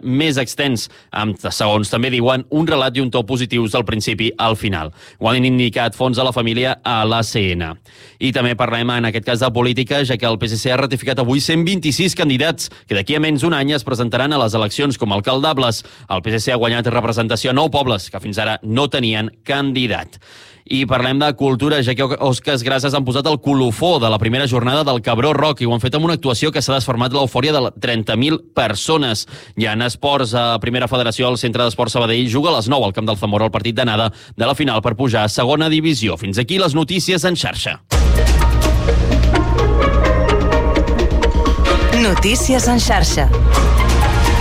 més extens, amb, segons també diuen, un relat i un to positius del principi al final. Ho han indicat fons de la família a l'ACN. I també parlem en aquest cas de política, ja que el PSC ha ratificat avui 126 candidats que d'aquí a menys d'un any es presentaran a les eleccions com a alcaldables. El PSC ha guanyat representació a 9 pobles que fins ara no tenien candidat. I parlem de cultura, ja que Oscars Grasses han posat el colofó de la primera jornada del Cabró Rock i ho han fet amb una actuació que s'ha desformat l'eufòria de 30.000 persones. I en esports, a Primera Federació, el Centre d'Esport Sabadell juga a les 9 al Camp del Zamora el partit d'anada de la final per pujar a segona divisió. Fins aquí les notícies en xarxa. Notícies en xarxa.